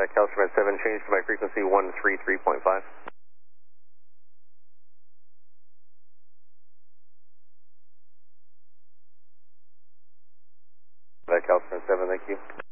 Calcium 7, change to my frequency 133.5. Calcium 7, thank you.